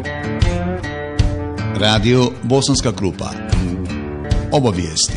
Radio Bosanska Krupa. Obavijesti.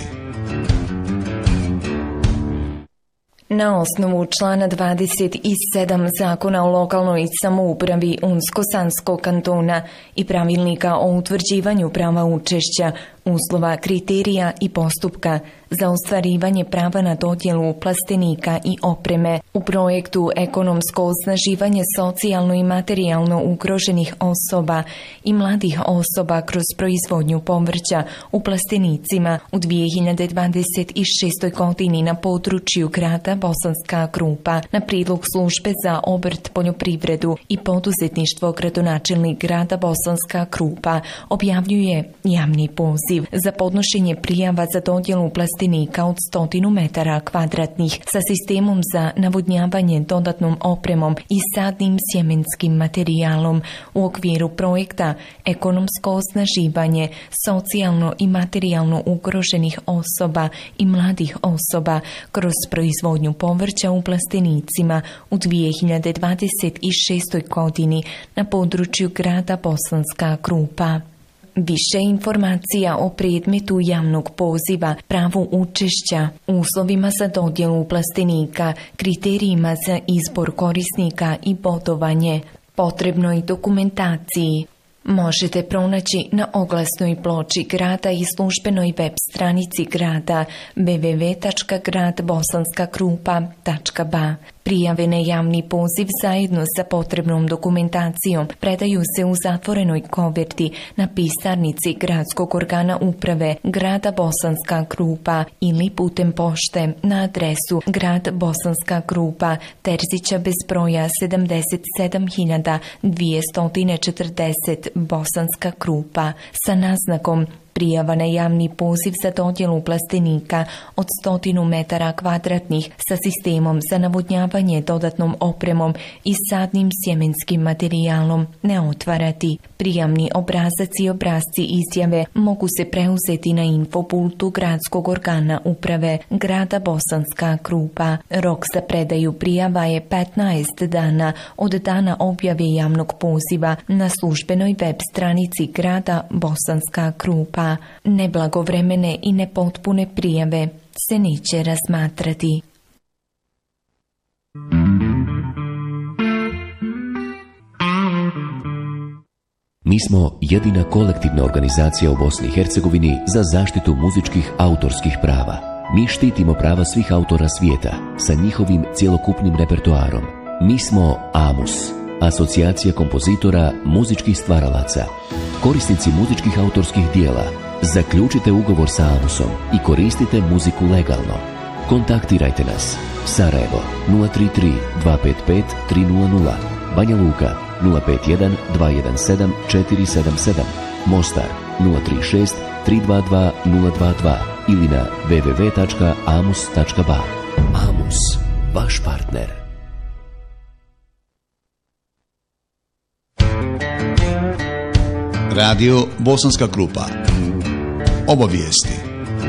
Na osnovu člana 27 Zakona o lokalnoj samoupravi Unsko-Sanskog kantona i pravilnika o utvrđivanju prava učešća, uslova, kriterija i postupka za ostvarivanje prava na dodjelu plastenika i opreme u projektu Ekonomsko osnaživanje socijalno i materijalno ugroženih osoba i mladih osoba kroz proizvodnju povrća u plastenicima u 2026. godini na području grada Bosanska Krupa na prijedlog službe za obrt, poljoprivredu i poduzetništvo gradonačelnik grada Bosanska Krupa objavljuje javni poziv za podnošenje prijava za dodjelu plastenika od 100 metara kvadratnih sa sistemom za navodnjavanje dodatnom opremom i sadnim sjemenskim materijalom u okviru projekta Ekonomsko osnaživanje socijalno i materijalno ugroženih osoba i mladih osoba kroz proizvodnju povrća u plastenicima u 2026. godini na području grada Bosanska Krupa. Više informacija o predmetu javnog poziva, pravu učešća, uslovima za dodjelu plastenika, kriterijima za izbor korisnika i bodovanje, potrebnoj dokumentaciji možete pronaći na oglasnoj ploči grada i službenoj web stranici grada www.gradbosanskakrupa.ba. Prijave na javni poziv zajedno sa potrebnom dokumentacijom predaju se u zatvorenoj koverti na pisarnici gradskog organa uprave grada Bosanska Krupa ili putem pošte na adresu Grad Bosanska Krupa, Terzića bez broja 77.240 Bosanska Krupa sa naznakom prijava na javni poziv za dodjelu plastenika od 100 metara kvadratnih sa sistemom za navodnjavanje dodatnom opremom i sadnim sjemenskim materijalom ne otvarati. Prijavni obrazac i obrasci izjave mogu se preuzeti na infopultu gradskog organa uprave grada Bosanska Krupa. Rok za predaju prijava je 15 dana od dana objave javnog poziva na službenoj web stranici grada Bosanska Krupa. Neblagovremene i nepotpune prijave se neće razmatrati. Mi smo jedina kolektivna organizacija u Bosni i Hercegovini za zaštitu muzičkih autorskih prava. Mi štitimo prava svih autora svijeta sa njihovim cjelokupnim repertoarom. Mi smo AMUS, Asocijacija kompozitora muzičkih stvaralaca. Korisnici muzičkih autorskih dijela, zaključite ugovor sa AMUS-om i koristite muziku legalno. Kontaktirajte nas. Sarajevo 033 255 300, Banja Luka 051 217 477, Mostar 036 322 022 ili na www.amus.ba. AMUS, vaš partner. Radio Bosanska Krupa. Obavijesti.